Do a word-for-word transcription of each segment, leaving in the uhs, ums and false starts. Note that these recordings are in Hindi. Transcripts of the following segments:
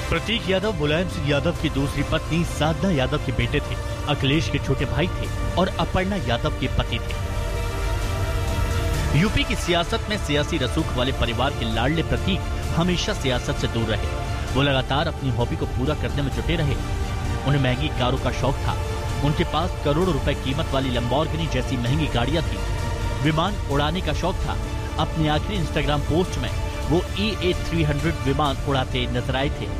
प्रतीक यादव मुलायम सिंह यादव की दूसरी पत्नी साधना यादव के बेटे थे, अखिलेश के छोटे भाई थे और अपर्णा यादव के पति थे। यूपी की सियासत में सियासी रसूख वाले परिवार के लाडले प्रतीक हमेशा सियासत से दूर रहे। वो लगातार अपनी हॉबी को पूरा करने में जुटे रहे। उन्हें महंगी कारों का शौक था। उनके पास करोड़ों रुपए कीमत वाली लंबोर्गिनी जैसी महंगी गाड़ियां थी। विमान उड़ाने का शौक था। अपने आखिरी इंस्टाग्राम पोस्ट में वो ई ए थ्री हंड्रेड विमान उड़ाते नजर आए थे।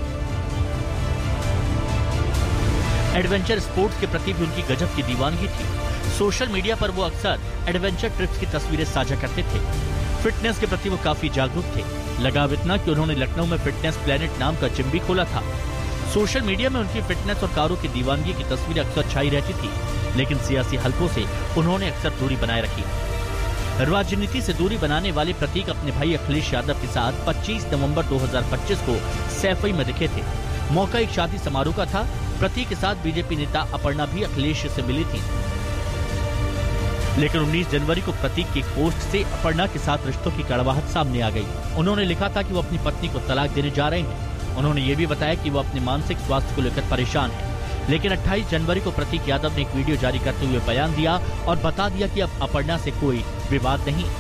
एडवेंचर स्पोर्ट्स के प्रति भी उनकी गजब की दीवानगी थी। सोशल मीडिया पर वो अक्सर एडवेंचर ट्रिप्स की तस्वीरें साझा करते थे। फिटनेस के प्रति वो काफी जागरूक थे। लगाव इतना कि उन्होंने लखनऊ में फिटनेस प्लेनेट नाम का जिम भी खोला था। सोशल मीडिया में उनकी फिटनेस और कारों की दीवानगी की तस्वीरें अक्सर छाई रहती थी, लेकिन सियासी हलकों से उन्होंने अक्सर दूरी बनाए रखी। राजनीति से दूरी बनाने वाले प्रतीक अपने भाई अखिलेश यादव के साथ पच्चीस नवंबर दो हज़ार पच्चीस को सैफई में दिखे थे। मौका एक शादी समारोह का था। प्रतीक के साथ बीजेपी नेता अपर्णा भी अखिलेश से मिली थी, लेकिन उन्नीस जनवरी को प्रतीक की पोस्ट से अपर्णा के साथ रिश्तों की कड़वाहट सामने आ गई। उन्होंने लिखा था कि वो अपनी पत्नी को तलाक देने जा रहे हैं। उन्होंने ये भी बताया कि वो अपने मानसिक स्वास्थ्य को लेकर परेशान है। लेकिन अट्ठाईस जनवरी को प्रतीक यादव ने एक वीडियो जारी करते हुए बयान दिया और बता दिया कि अब अपर्णा से कोई विवाद नहीं।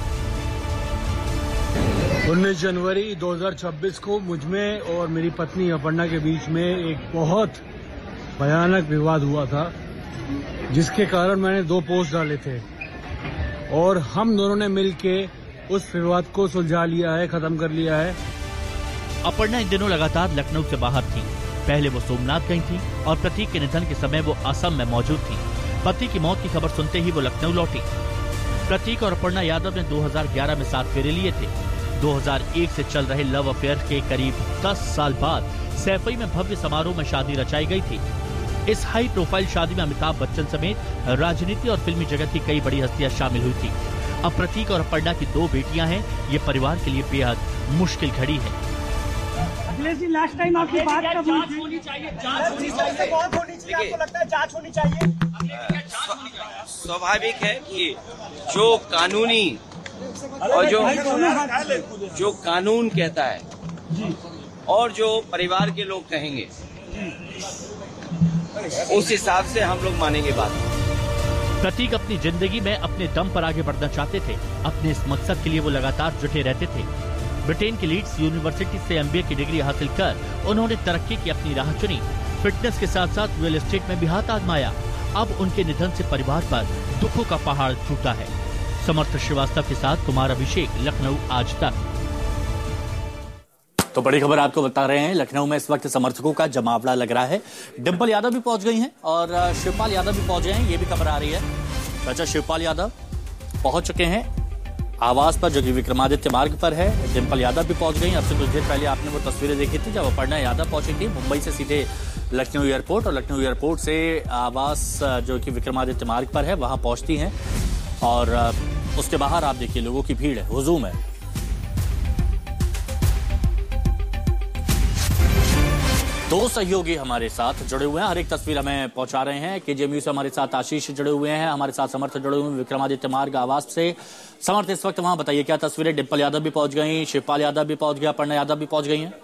उन्नीस जनवरी दो हज़ार छब्बीस को मुझमें और मेरी पत्नी अपर्णा के बीच में एक बहुत भयानक विवाद हुआ था, जिसके कारण मैंने दो पोस्ट डाले थे और हम दोनों ने मिलके उस विवाद को सुलझा लिया है, खत्म कर लिया है। अपर्णा इन दिनों लगातार लखनऊ से बाहर थी। पहले वो सोमनाथ गई थी और प्रतीक के निधन के समय वो असम में मौजूद थी। पति की मौत की खबर सुनते ही वो लखनऊ लौटी। प्रतीक और अपर्णा यादव ने दो हज़ार ग्यारह में साथ फेरे लिए थे। दो हज़ार एक से चल रहे लव अफेयर के करीब दस साल बाद सैफई में भव्य समारोह में शादी रचाई गई थी। इस हाई प्रोफाइल शादी में अमिताभ बच्चन समेत राजनीति और फिल्मी जगत की कई बड़ी हस्तियां शामिल हुई थी। अब प्रतीक और अपर्णा की दो बेटियां हैं। ये परिवार के लिए बेहद मुश्किल घड़ी है। अखिलेश जी, लास्ट टाइम आपकी बात कब होनी चाहिए? जांच होनी चाहिए, बहुत होनी चाहिए। आपको लगता है जांच होनी चाहिए? स्वाभाविक है कि जो कानूनी और जो जो कानून कहता है और जो परिवार के लोग कहेंगे, उस हिसाब से हम लोग मानेंगे बात। प्रतीक अपनी जिंदगी में अपने दम पर आगे बढ़ना चाहते थे। अपने इस मकसद के लिए वो लगातार जुटे रहते थे। ब्रिटेन की लीड्स यूनिवर्सिटी से एम बी ए की डिग्री हासिल कर उन्होंने तरक्की की अपनी राह चुनी। फिटनेस के साथ साथ रियल एस्टेट में भी हाथ आजमाया। अब उनके निधन से परिवार पर दुखों का पहाड़ टूटा है। समर्थ श्रीवास्तव के साथ कुमार अभिषेक, लखनऊ आज तक। तो बड़ी खबर आपको बता रहे हैं, लखनऊ में इस वक्त समर्थकों का जमावड़ा लग रहा है। डिंपल यादव भी पहुंच गई हैं और शिवपाल यादव भी पहुंच गए हैं, ये भी खबर आ रही है। अच्छा, शिवपाल यादव पहुंच चुके हैं आवास पर, जो कि विक्रमादित्य मार्ग पर है। डिंपल यादव भी पहुंच गई। अब से कुछ देर पहले आपने वो तस्वीरें देखी थी जब अपर्णा यादव पहुंची थी मुंबई से सीधे लखनऊ एयरपोर्ट, और लखनऊ एयरपोर्ट से आवास जो कि विक्रमादित्य मार्ग पर है वहां पहुंचती हैं। और उसके बाहर आप देखिए लोगों की भीड़ है, हुजूम है। दो सहयोगी हमारे साथ जुड़े हुए हैं, हर एक तस्वीर हमें पहुंचा रहे हैं। के जी एम यू से हमारे साथ आशीष जुड़े हुए हैं, हमारे साथ समर्थ जुड़े हुए हैं विक्रमादित्य मार्ग आवास से। समर्थ, इस वक्त वहां बताइए क्या तस्वीरें? डिंपल यादव भी पहुंच गई, शिवपाल यादव भी पहुंच गया, अपर्णा यादव भी पहुंच गई हैं।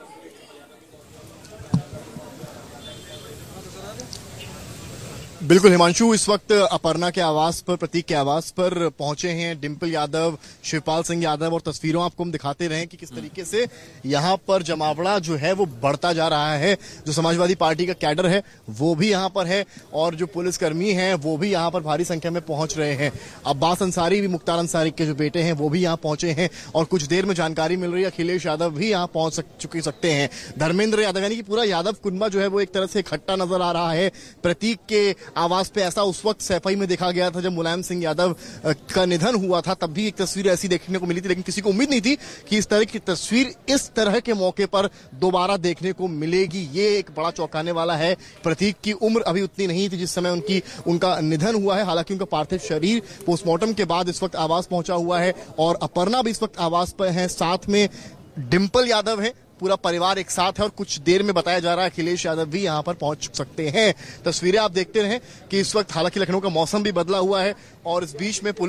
बिल्कुल हिमांशु, इस वक्त अपर्णा के आवास पर, प्रतीक के आवास पर पहुंचे हैं डिंपल यादव, शिवपाल सिंह यादव, और तस्वीरों आपको हम दिखाते रहे कि किस तरीके से यहां पर जमावड़ा जो है वो बढ़ता जा रहा है। जो समाजवादी पार्टी का कैडर है वो भी यहां पर है और जो पुलिसकर्मी हैं वो भी यहां पर भारी संख्या में पहुंच रहे हैं। अब्बास अंसारी भी, मुख्तार अंसारी के जो बेटे हैं वो भी यहां पहुंचे हैं और कुछ देर में जानकारी मिल रही है अखिलेश यादव भी यहां पहुंच चुके सकते हैं। धर्मेंद्र यादव, यानी कि पूरा यादव कुनबा जो है वो एक तरह से इकट्ठा नजर आ रहा है। प्रतीक के आवास पे ऐसा उस वक्त सैफई में देखा गया था जब मुलायम सिंह यादव का निधन हुआ था, तब भी एक तस्वीर ऐसी देखने को मिली थी, लेकिन किसी को उम्मीद नहीं थी कि इस तरह की तस्वीर इस तरह के मौके पर दोबारा देखने को मिलेगी। ये एक बड़ा चौंकाने वाला है। प्रतीक की उम्र अभी उतनी नहीं थी जिस समय उनकी उनका निधन हुआ है। हालांकि उनका पार्थिव शरीर पोस्टमार्टम के बाद इस वक्त आवास पहुंचा हुआ है और अपर्णा भी इस वक्त आवास पर है, साथ में डिंपल यादव है। पूरा परिवार एक साथ है और कुछ देर में बताया जा रहा है अखिलेश यादव भी यहां पर पहुंच सकते हैं। तस्वीरें आप देखते रहें कि इस वक्त हालांकि लखनऊ का मौसम भी बदला हुआ है और इस बीच में